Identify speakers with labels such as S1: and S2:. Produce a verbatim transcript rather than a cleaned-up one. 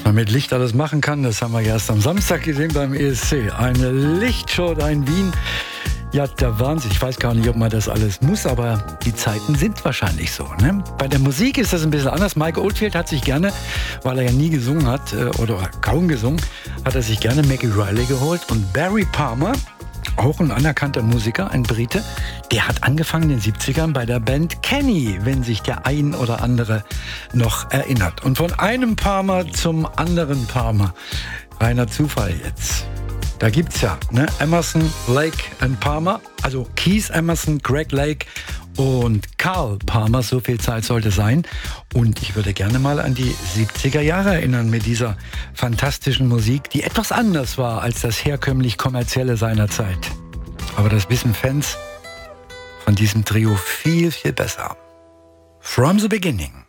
S1: man mit Licht alles machen kann, das haben wir erst am Samstag gesehen beim E S C. Eine Lichtshow da in Wien. Ja, der Wahnsinn. Ich weiß gar nicht, ob man das alles muss, aber die Zeiten sind wahrscheinlich so. Ne? Bei der Musik ist das ein bisschen anders. Mike Oldfield hat sich gerne, weil er ja nie gesungen hat, oder kaum gesungen, hat er sich gerne Maggie Riley geholt. Und Barry Palmer, auch ein anerkannter Musiker, ein Brite, der hat angefangen in den siebzigern bei der Band Kenny, wenn sich der ein oder andere noch erinnert. Und von einem Palmer zum anderen Palmer. Reiner Zufall jetzt. Da gibt's ja ne? Emerson, Lake and Palmer, also Keith Emerson, Greg Lake und Carl Palmer, so viel Zeit sollte sein. Und ich würde gerne mal an die siebziger Jahre erinnern mit dieser fantastischen Musik, die etwas anders war als das herkömmlich kommerzielle seiner Zeit. Aber das wissen Fans von diesem Trio viel, viel besser. From the Beginning.